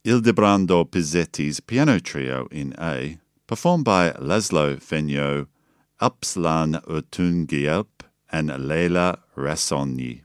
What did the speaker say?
Ildebrando Pizzetti's Piano Trio in A, performed by Laszlo Fenyő, Apslan Ötüngyelp, and Leila Rassonyi.